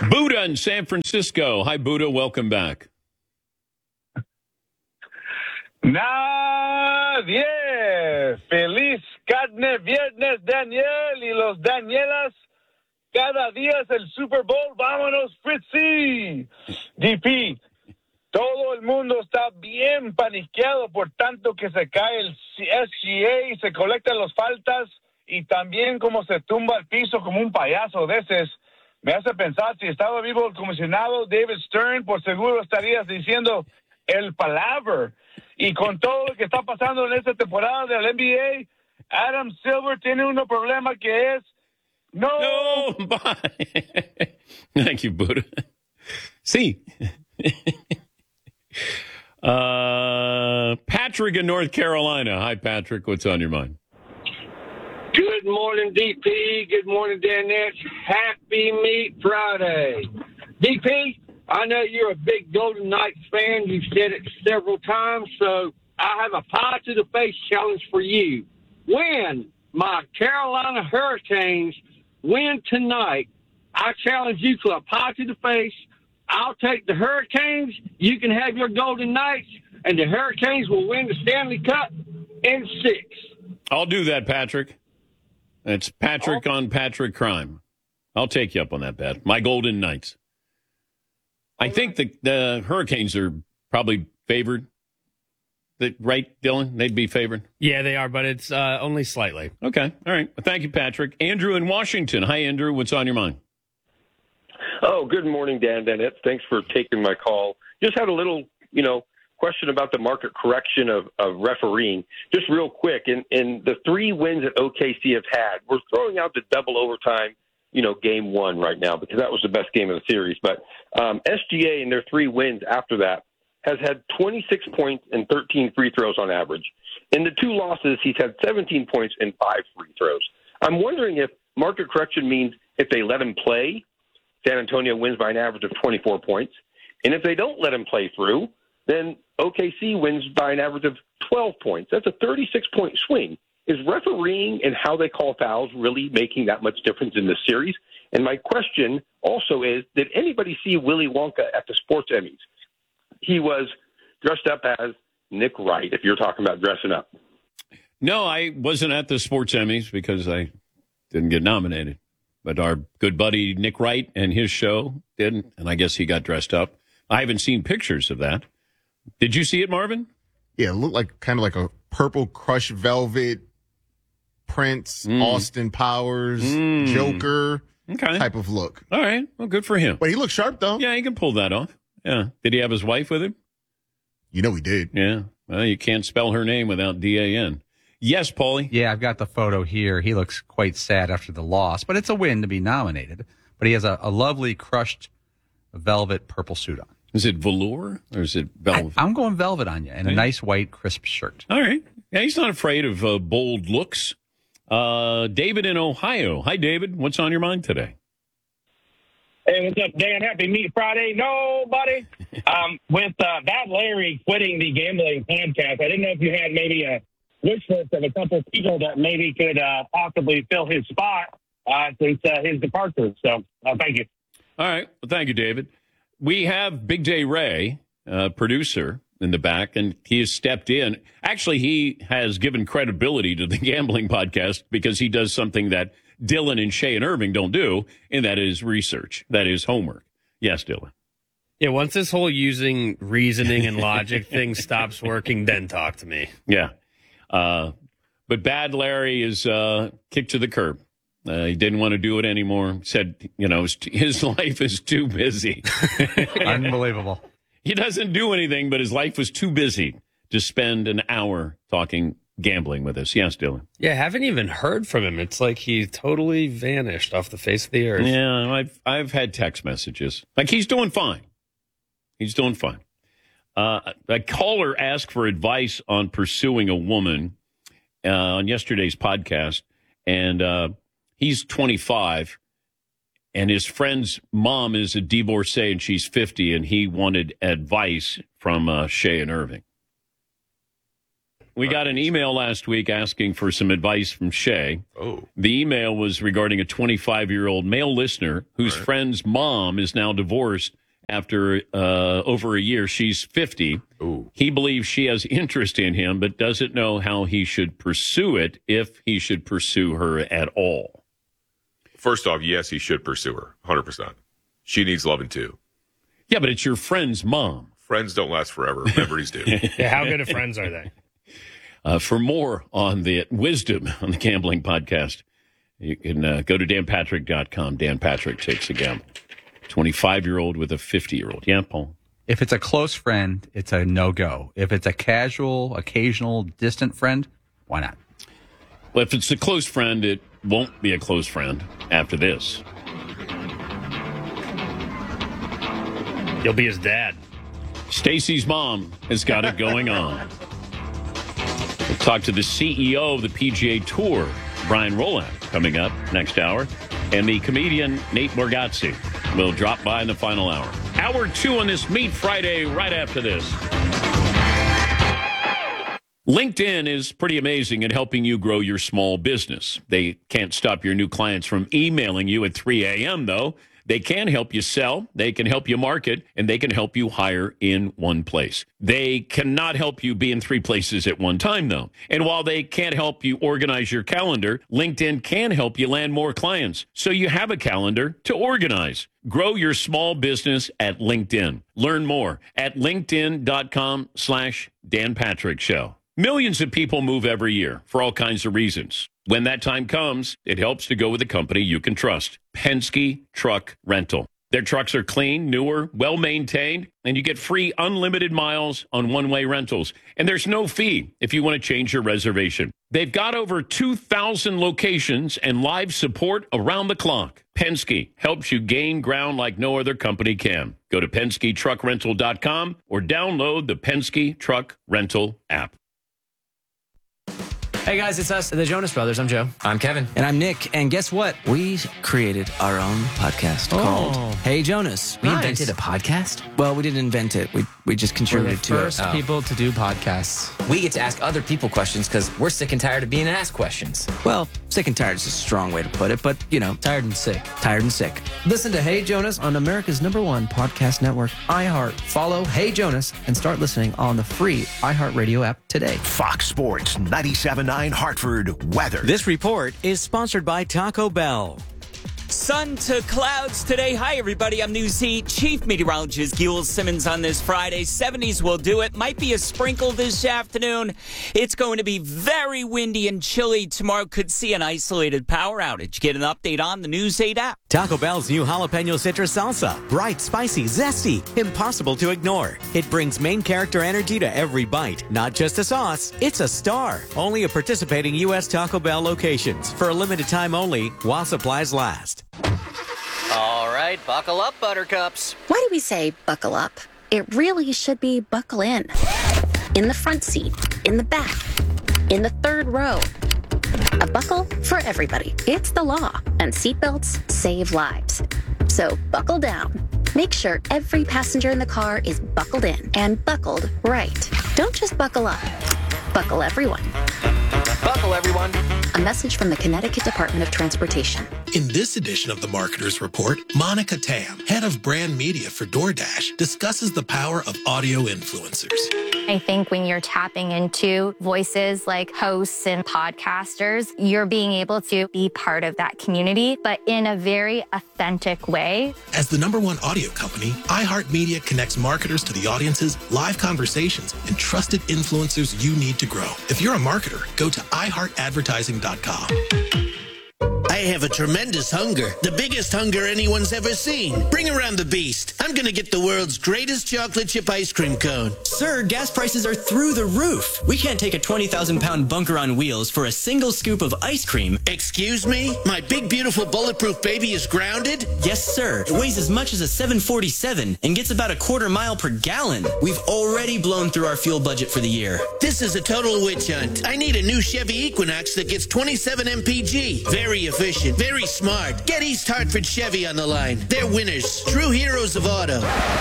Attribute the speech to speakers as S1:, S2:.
S1: Buddha in San Francisco. Hi, Buddha. Welcome back.
S2: Nadie. Feliz carne viernes, Daniel y los Danielas. Cada día es el Super Bowl. Vámonos, Fritzy. DP, todo el mundo está bien paniqueado por tanto que se cae el SGA y se colectan las faltas y también como se tumba al piso como un payaso de esos. Me hace pensar, si estaba vivo el comisionado David Stern, por seguro estarías diciendo el palabra. Y con todo lo que está pasando en esta temporada del NBA, Adam Silver tiene un problema que es no.
S1: Bye. Thank you, Buddha. See. Patrick in North Carolina. Hi, Patrick. What's on your mind?
S3: Good morning, DP. Good morning, Danette. Happy Meat Friday. DP, I know you're a big Golden Knights fan. You've said it several times, so I have a pie-to-the-face challenge for you. When my Carolina Hurricanes win tonight, I challenge you to a pie-to-the-face. I'll take the Hurricanes. You can have your Golden Knights, and the Hurricanes will win the Stanley Cup in 6.
S1: I'll do that, Patrick. It's Patrick on Patrick crime. I'll take you up on that bet. My Golden Knights. I think the Hurricanes are probably favored. Right, Dylan? They'd be favored?
S4: Yeah, they are, but it's only slightly.
S1: Okay. All right. Well, thank you, Patrick. Andrew in Washington. Hi, Andrew. What's on your mind?
S5: Oh, good morning, Dan Dennett. Thanks for taking my call. Just had a little, question about the market correction of refereeing. Just real quick, in the 3 wins that OKC have had, we're throwing out the double overtime, game 1 right now because that was the best game of the series. But SGA in their 3 wins after that has had 26 points and 13 free throws on average. In the 2 losses, he's had 17 points and 5 free throws. I'm wondering if market correction means if they let him play, San Antonio wins by an average of 24 points. And if they don't let him play through, then OKC wins by an average of 12 points. That's a 36-point swing. Is refereeing and how they call fouls really making that much difference in this series? And my question also is, did anybody see Willy Wonka at the Sports Emmys? He was dressed up as Nick Wright, if you're talking about dressing up.
S1: No, I wasn't at the Sports Emmys because I didn't get nominated. But our good buddy Nick Wright and his show did, and I guess he got dressed up. I haven't seen pictures of that. Did you see it, Marvin?
S6: Yeah, it looked like kind of like a purple crushed velvet Prince, Austin Powers, Joker type of look.
S1: All right. Well, good for him.
S6: But he looked sharp, though.
S1: Yeah, he can pull that off. Yeah. Did he have his wife with him?
S6: He did.
S1: Yeah. Well, you can't spell her name without D-A-N. Yes, Paulie?
S7: Yeah, I've got the photo here. He looks quite sad after the loss, but it's a win to be nominated. But he has a lovely crushed velvet purple suit on.
S1: Is it velour or is it velvet?
S7: I'm going velvet on you and a nice white crisp shirt.
S1: All right. Yeah, he's not afraid of bold looks. David in Ohio. Hi, David. What's on your mind today?
S8: Hey, what's up, Dan? Happy Meat Friday. Nobody. With Bad Larry quitting the gambling podcast, I didn't know if you had maybe a wish list of a couple of people that maybe could possibly fill his spot since his departure. So, thank you.
S1: All right. Well, thank you, David. We have Big J Ray, producer, in the back, and he has stepped in. Actually, he has given credibility to the gambling podcast because he does something that Dylan and Shay and Irving don't do, and that is research. That is homework. Yes, Dylan.
S4: Yeah, once this whole using reasoning and logic thing stops working, then talk to me.
S1: Yeah. But Bad Larry is kicked to the curb. He didn't want to do it anymore. Said, his life is too busy.
S7: Unbelievable.
S1: He doesn't do anything, but his life was too busy to spend an hour talking gambling with us. Yes, Dylan.
S4: Yeah, haven't even heard from him. It's like he totally vanished off the face of the earth.
S1: Yeah, I've had text messages. Like, he's doing fine. He's doing fine. A caller asked for advice on pursuing a woman on yesterday's podcast, and he's 25, and his friend's mom is a divorcee, and she's 50, and he wanted advice from Shay and Irving. We got an email last week asking for some advice from Shay.
S9: Oh.
S1: The email was regarding a 25-year-old male listener whose friend's mom is now divorced after over a year. She's 50.
S9: Ooh.
S1: He believes she has interest in him, but doesn't know how he should pursue it, if he should pursue her at all.
S9: First off, yes, he should pursue her, 100%. She needs loving too.
S1: Yeah, but it's your friend's mom.
S9: Friends don't last forever. Memories do.
S4: Yeah, how good of friends are they?
S1: For more on the wisdom on the Gambling Podcast, you can go to danpatrick.com. Dan Patrick Takes a Gamble. 25-year-old with a 50-year-old. Yeah, Paul?
S7: If it's a close friend, it's a no-go. If it's a casual, occasional, distant friend, why not?
S1: Well, if it's a close friend, it won't be a close friend after this.
S4: You'll be his dad.
S1: Stacy's mom has got it going on. We'll talk to the CEO of the PGA Tour, Brian Rolapp, coming up next hour. And the comedian Nate Bargatze will drop by in the final hour. Hour 2 on this Meat Friday right after this. LinkedIn is pretty amazing at helping you grow your small business. They can't stop your new clients from emailing you at 3 a.m., though. They can help you sell, they can help you market, and they can help you hire in one place. They cannot help you be in 3 places at one time, though. And while they can't help you organize your calendar, LinkedIn can help you land more clients, so you have a calendar to organize. Grow your small business at LinkedIn. Learn more at linkedin.com/Dan Patrick Show. Millions of people move every year for all kinds of reasons. When that time comes, it helps to go with a company you can trust. Penske Truck Rental. Their trucks are clean, newer, well-maintained, and you get free unlimited miles on one-way rentals. And there's no fee if you want to change your reservation. They've got over 2,000 locations and live support around the clock. Penske helps you gain ground like no other company can. Go to PenskeTruckRental.com or download the Penske Truck Rental app.
S10: Hey guys, it's us, the Jonas Brothers. I'm Joe.
S11: I'm Kevin.
S10: And I'm Nick. And guess what? We created our own podcast called Hey Jonas.
S11: We invented a podcast?
S10: Well, we didn't invent it. We just contributed to it.
S11: We're the first people to do podcasts. We get to ask other people questions because we're sick and tired of being asked questions.
S10: Well, sick and tired is a strong way to put it, but, you know.
S11: Tired and sick.
S10: Tired and sick. Listen to Hey Jonas on America's #1 podcast network, iHeart. Follow Hey Jonas and start listening on the free iHeartRadio app today.
S12: Fox Sports 97.9 Hartford weather.
S13: This report is sponsored by Taco Bell. Sun to clouds today. Hi, everybody. I'm News Heat Chief Meteorologist Gil Simmons on this Friday. 70s will do it. Might be a sprinkle this afternoon. It's going to be very windy and chilly tomorrow. Could see an isolated power outage. Get an update on the News 8 app.
S14: Taco Bell's new jalapeno citrus salsa. Bright, spicy, zesty, impossible to ignore. It brings main character energy to every bite. Not just a sauce, it's a star. Only at participating U.S. Taco Bell locations. For a limited time only, while supplies last.
S15: All right, buckle up, buttercups.
S16: Why do we say buckle up? It really should be buckle in. In the front seat, in the back, in the third row. A buckle for everybody. It's the law, and seatbelts save lives. So buckle down. Make sure every passenger in the car is buckled in and buckled right. Don't just buckle up. Buckle everyone.
S15: Buckle everyone.
S16: A message from the Connecticut Department of Transportation.
S17: In this edition of the Marketer's Report, Monica Tam, head of brand media for DoorDash, discusses the power of audio influencers.
S18: I think when you're tapping into voices like hosts and podcasters, you're being able to be part of that community, but in a very authentic way.
S17: As the #1 audio company, iHeartMedia connects marketers to the audiences, live conversations, and trusted influencers you need to grow. If you're a marketer, go to iHeartAdvertising.com.
S19: I have a tremendous hunger. The biggest hunger anyone's ever seen. Bring around the beast. I'm going to get the world's greatest chocolate chip ice cream cone.
S20: Sir, gas prices are through the roof. We can't take a 20,000-pound bunker on wheels for a single scoop of ice cream.
S19: Excuse me? My big, beautiful, bulletproof baby is grounded?
S20: Yes, sir. It weighs as much as a 747 and gets about a quarter mile per gallon. We've already blown through our fuel budget for the year.
S19: This is a total witch hunt. I need a new Chevy Equinox that gets 27 mpg. Very efficient, very smart. Get East Hartford Chevy on the line. They're winners, true heroes of auto.